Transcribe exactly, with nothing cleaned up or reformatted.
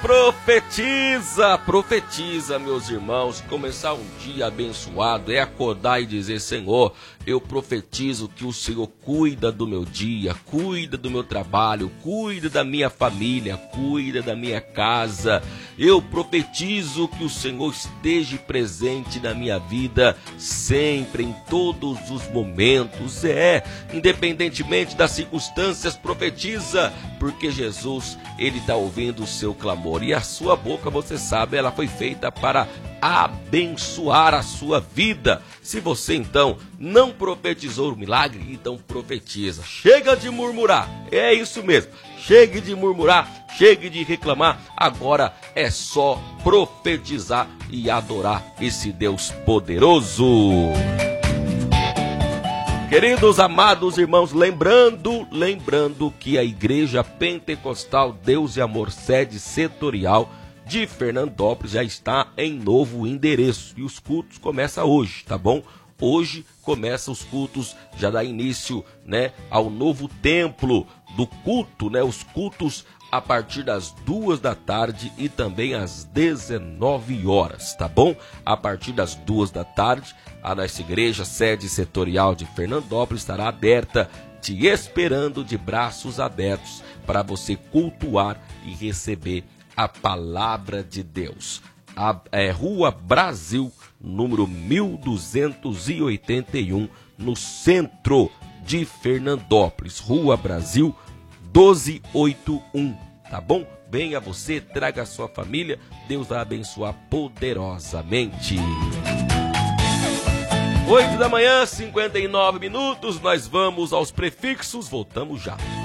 Profetiza, profetiza, meus irmãos. Começar um dia abençoado é acordar e dizer: Senhor, eu profetizo que o Senhor cuida do meu dia, cuida do meu trabalho, cuida da minha família, cuida da minha casa. Eu profetizo que o Senhor esteja presente na minha vida sempre, em todos os momentos. É, independentemente das circunstâncias, profetiza, porque Jesus, ele está ouvindo o seu clamor. E a sua boca, você sabe, ela foi feita para abençoar a sua vida. Se você então não profetizou o milagre, então profetiza. Chega de murmurar, é isso mesmo. Chegue de murmurar, chegue de reclamar. Agora é só profetizar e adorar esse Deus poderoso. Queridos, amados irmãos, lembrando, lembrando que a Igreja Pentecostal Deus e Amor Sede Setorial de Fernandópolis já está em novo endereço e os cultos começam hoje, tá bom? Hoje começam os cultos, já dá início, né, ao novo templo do culto, né, os cultos a partir das duas da tarde e também às dezenove horas, tá bom? A partir das duas da tarde, a nossa igreja sede setorial de Fernandópolis estará aberta, te esperando de braços abertos para você cultuar e receber a palavra de Deus. A, é, Rua Brasil, número mil duzentos e oitenta e um, no centro de Fernandópolis. Rua Brasil, doze oitenta e um, tá bom? Venha você, traga a sua família, Deus vai abençoar poderosamente. oito da manhã, cinquenta e nove minutos, nós vamos aos prefixos, voltamos já.